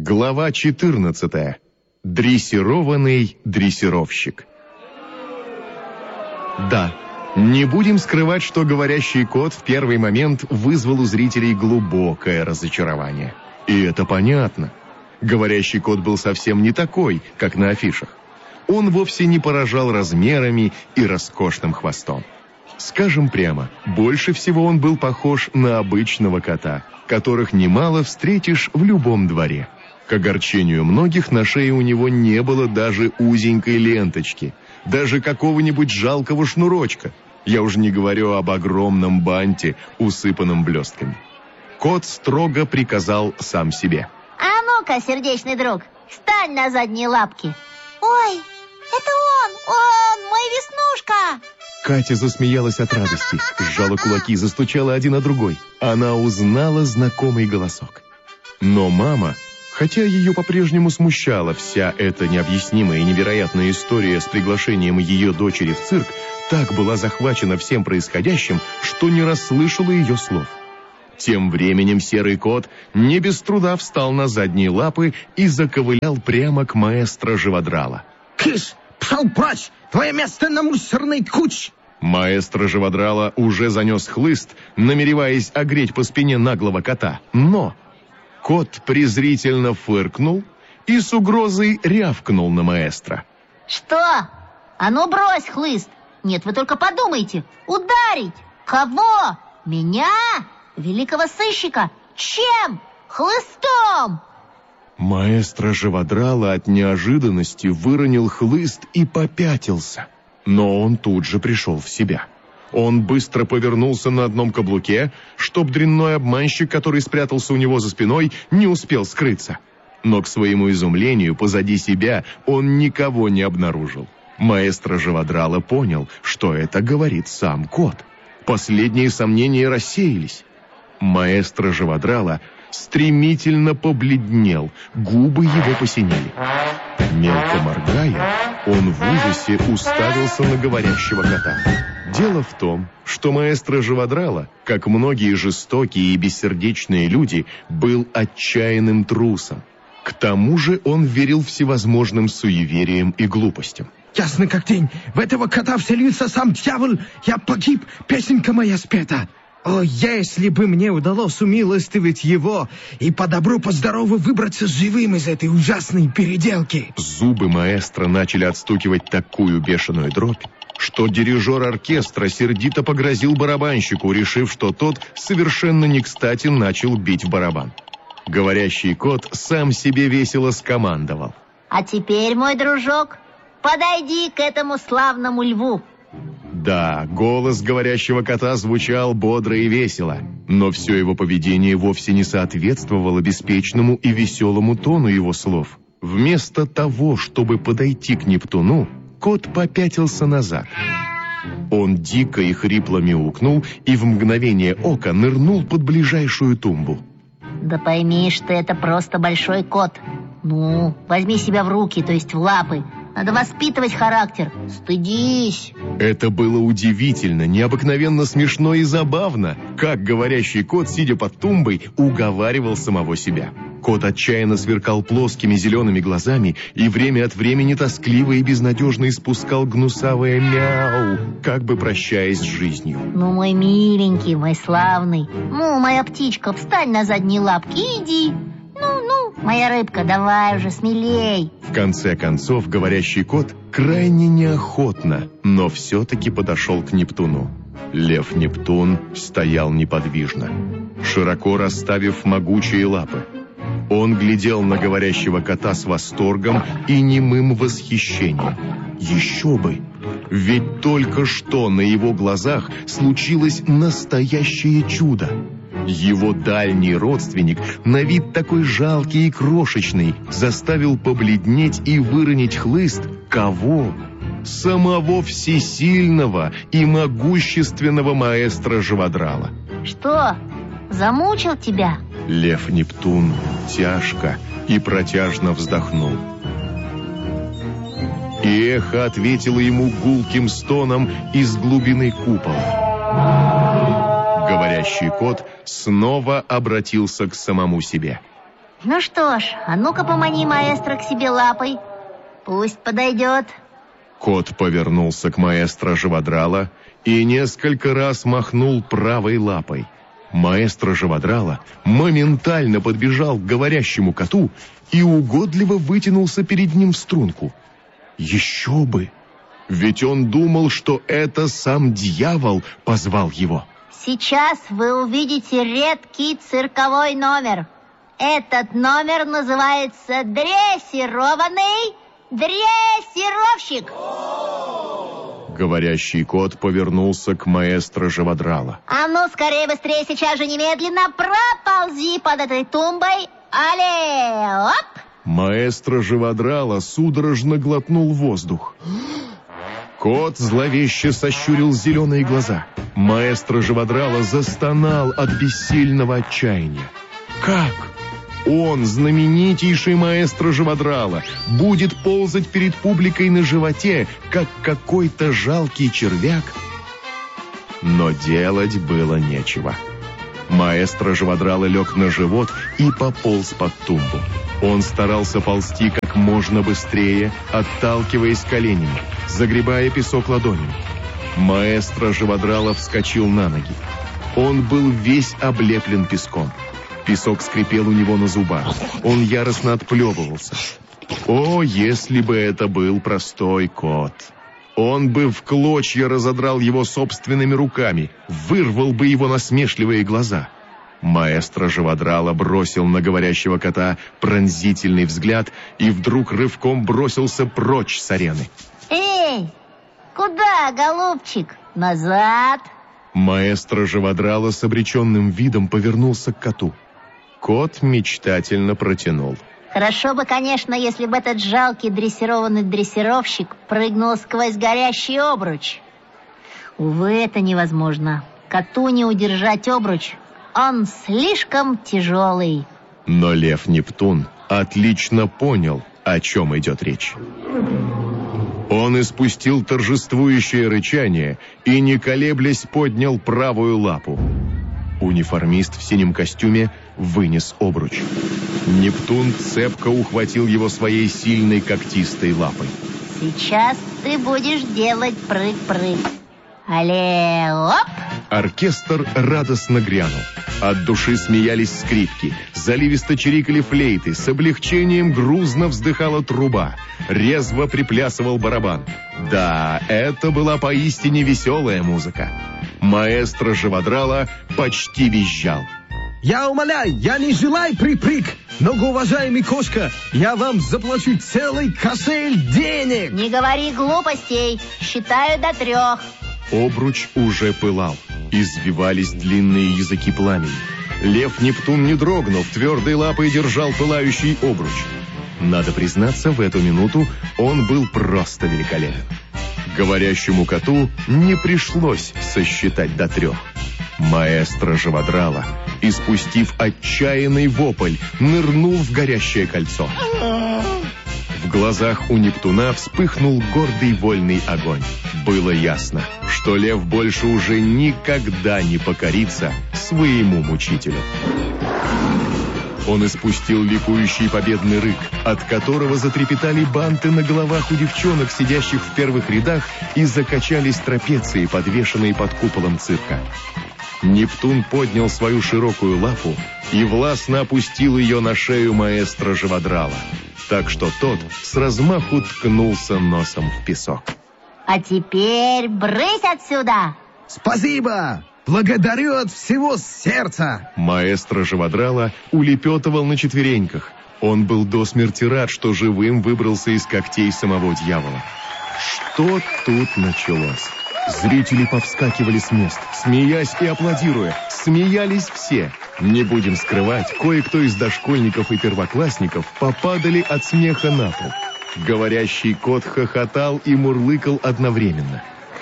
Глава 14. Дрессированный дрессировщик. Да, не будем скрывать, что говорящий кот в первый момент вызвал у зрителей глубокое разочарование. И это понятно. Говорящий кот был совсем не такой, как на афишах. Он вовсе не поражал размерами и роскошным хвостом. Скажем прямо, больше всего он был похож на обычного кота, которых немало встретишь в любом дворе. К огорчению многих, на шее у него не было даже узенькой ленточки, даже какого-нибудь жалкого шнурочка. Я уже не говорю об огромном банте, усыпанном блестками. Кот строго приказал сам себе: «А ну-ка, сердечный друг, встань на задние лапки!» «Ой, это он, мой Веснушка!» Катя засмеялась от радости, сжала кулаки и застучала один о другой. Она узнала знакомый голосок. Но мама, хотя ее по-прежнему смущала вся эта необъяснимая и невероятная история с приглашением ее дочери в цирк, так была захвачена всем происходящим, что не расслышала ее слов. Тем временем серый кот не без труда встал на задние лапы и заковылял прямо к маэстро Живодрала. «Кыш, пшел прочь! Твое место на мусорной куче!» Маэстро Живодрала уже занес хлыст, намереваясь огреть по спине наглого кота. Но кот презрительно фыркнул и с угрозой рявкнул на маэстро. «Что? А ну брось хлыст! Нет, вы только подумайте! Ударить! Кого? Меня? Великого сыщика? Чем? Хлыстом!» Маэстро Живодрала от неожиданности выронил хлыст и попятился. Но он тут же пришел в себя. Он быстро повернулся на одном каблуке, чтоб дрянной обманщик, который спрятался у него за спиной, не успел скрыться. Но, к своему изумлению, позади себя он никого не обнаружил. Маэстро Живодрала понял, что это говорит сам кот. Последние сомнения рассеялись. Маэстро Живодрала стремительно побледнел, губы его посинели. Мелко моргая, он в ужасе уставился на говорящего кота. Дело в том, что маэстро Живодрала, как многие жестокие и бессердечные люди, был отчаянным трусом. К тому же он верил всевозможным суевериям и глупостям. «Ясно как день, в этого кота вселился сам дьявол, я погиб, песенка моя спета. О, если бы мне удалось умилостивить его и по добру, по здорову выбраться живым из этой ужасной переделки!» Зубы маэстро начали отстукивать такую бешеную дробь, что дирижер оркестра сердито погрозил барабанщику, решив, что тот совершенно не кстати начал бить в барабан. Говорящий кот сам себе весело скомандовал: «А теперь, мой дружок, подойди к этому славному льву». Да, голос говорящего кота звучал бодро и весело, но все его поведение вовсе не соответствовало беспечному и веселому тону его слов. Вместо того, чтобы подойти к Нептуну, кот попятился назад. Он дико и хрипло мяукнул и в мгновение ока нырнул под ближайшую тумбу. «Да пойми, что это просто большой кот. Ну, возьми себя в руки, то есть в лапы. Надо воспитывать характер. Стыдись!» Это было удивительно, необыкновенно смешно и забавно, как говорящий кот, сидя под тумбой, уговаривал самого себя. Кот отчаянно сверкал плоскими зелеными глазами и время от времени тоскливо и безнадежно испускал гнусавое мяу, как бы прощаясь с жизнью. «Ну, мой миленький, мой славный, ну, моя птичка, встань на задние лапки и иди. Ну, моя рыбка, давай уже смелей!» В конце концов, говорящий кот крайне неохотно, но все-таки подошел к Нептуну. Лев Нептун стоял неподвижно, широко расставив могучие лапы. Он глядел на говорящего кота с восторгом и немым восхищением. Еще бы! Ведь только что на его глазах случилось настоящее чудо. Его дальний родственник, на вид такой жалкий и крошечный, заставил побледнеть и выронить хлыст кого? Самого всесильного и могущественного маэстро Живодрала. «Что, замучил тебя?» Лев Нептун тяжко и протяжно вздохнул. И эхо ответило ему гулким стоном из глубины купола. Говорящий кот снова обратился к самому себе. Ну что ж, а ну-ка помани маэстро к себе лапой. Пусть подойдет. Кот повернулся к маэстро Живодрала и несколько раз махнул правой лапой. Маэстро Живодрала моментально подбежал к говорящему коту и угодливо вытянулся перед ним в струнку. Еще бы! Ведь он думал, что это сам дьявол позвал его. Сейчас вы увидите редкий цирковой номер. Этот номер называется «Дрессированный дрессировщик». Говорящий кот повернулся к маэстро Живодрала. А ну, скорее, быстрее, сейчас же немедленно проползи под этой тумбой. Але, оп! Маэстро Живодрала судорожно глотнул воздух. Кот зловеще сощурил зеленые глаза. Маэстро Живодрала застонал от бессильного отчаяния. Как? Он, знаменитейший маэстро Живодрала, будет ползать перед публикой на животе, как какой-то жалкий червяк? Но делать было нечего. Маэстро Живодрала лег на живот и пополз под тумбу. Он старался ползти как можно быстрее, отталкиваясь коленями, загребая песок ладонями. Маэстро Живодрала вскочил на ноги. Он был весь облеплен песком. Песок скрипел у него на зубах. Он яростно отплевывался. О, если бы это был простой кот! Он бы в клочья разодрал его собственными руками, вырвал бы его насмешливые глаза. Маэстро Живодрала бросил на говорящего кота пронзительный взгляд и вдруг рывком бросился прочь с арены. Эй, куда, голубчик? Назад! Маэстро Живодрала с обреченным видом повернулся к коту. Кот мечтательно протянул. Хорошо бы, конечно, если бы этот жалкий дрессированный дрессировщик прыгнул сквозь горящий обруч. Увы, это невозможно. Коту не удержать обруч. Он слишком тяжелый. Но лев Нептун отлично понял, о чем идет речь. Он испустил торжествующее рычание и, не колеблясь, поднял правую лапу. Униформист в синем костюме вынес обруч. Нептун цепко ухватил его своей сильной когтистой лапой. Сейчас ты будешь делать прыг-прыг. Але, оп! Оркестр радостно грянул. От души смеялись скрипки, заливисто чирикали флейты, с облегчением грузно вздыхала труба, резво приплясывал барабан. Да, это была поистине веселая музыка. Маэстро Живодрала почти визжал. Я умоляю, я не желаю припрыг, но, уважаемый кошка, я вам заплачу целый кошель денег. Не говори глупостей, считаю до 3. Обруч уже пылал. Извивались длинные языки пламени. Лев Нептун не дрогнул, твердой лапой держал пылающий обруч. Надо признаться, в эту минуту он был просто великолепен. Говорящему коту не пришлось сосчитать до 3. Маэстро Живодрала, испустив отчаянный вопль, нырнул в горящее кольцо. В глазах у Нептуна вспыхнул гордый вольный огонь. Было ясно, что лев больше уже никогда не покорится своему мучителю. Он испустил ликующий победный рык, от которого затрепетали банты на головах у девчонок, сидящих в первых рядах, и закачались трапеции, подвешенные под куполом цирка. Нептун поднял свою широкую лапу и властно опустил ее на шею маэстро Живодрала, так что тот с размаху ткнулся носом в песок. А теперь брысь отсюда! Спасибо! Благодарю от всего сердца! Маэстро Живодрала улепетывал на четвереньках. Он был до смерти рад, что живым выбрался из когтей самого дьявола. Что тут началось? Зрители повскакивали с мест, смеясь и аплодируя. Смеялись все. Не будем скрывать, кое-кто из дошкольников и первоклассников попадали от смеха на пол. Говорящий кот хохотал и мурлыкал одновременно.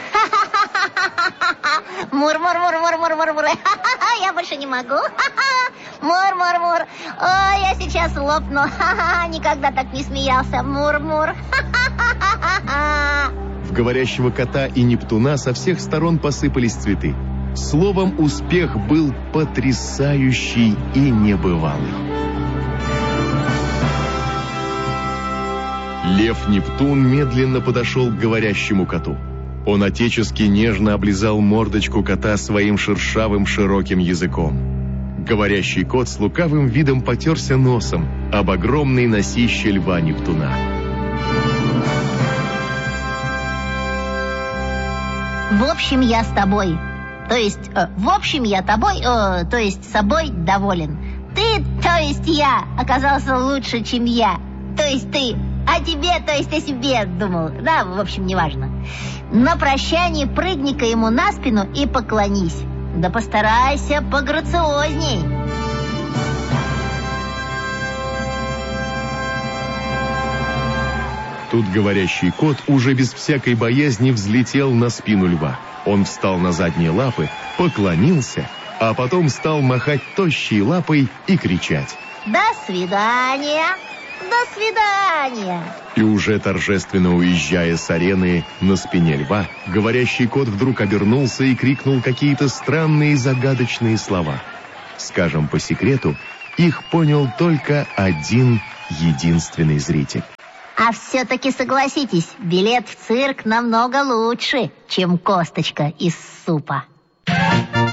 Мур-мур-мур-мур-мур-мур. Я больше не могу. Мур-мур-мур. Ой, я сейчас лопну. Никогда так не смеялся. Мур-мур. В говорящего кота и Нептуна со всех сторон посыпались цветы. Словом, успех был потрясающий и небывалый. Лев Нептун медленно подошел к говорящему коту. Он отечески нежно облизал мордочку кота своим шершавым широким языком. Говорящий кот с лукавым видом потерся носом об огромной носище льва Нептуна. В общем, я с тобой. То есть, в общем, я тобой, то есть, собой доволен. Ты, то есть я, оказался лучше, чем я. То есть ты, о тебе, то есть о себе думал. Да, в общем, неважно. На прощание прыгни-ка ему на спину и поклонись. Да постарайся пограциозней. Тут говорящий кот уже без всякой боязни взлетел на спину льва. Он встал на задние лапы, поклонился, а потом стал махать тощей лапой и кричать: «До свидания! До свидания!» И уже торжественно уезжая с арены на спине льва, говорящий кот вдруг обернулся и крикнул какие-то странные загадочные слова. Скажем по секрету, их понял только один единственный зритель. А все-таки согласитесь, билет в цирк намного лучше, чем косточка из супа.